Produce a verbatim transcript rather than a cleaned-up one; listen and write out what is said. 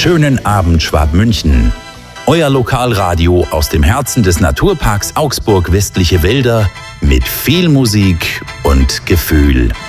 Schönen Abend Schwabmünchen. Euer Lokalradio aus dem Herzen des Naturparks Augsburg Westliche Wälder mit viel Musik und Gefühl.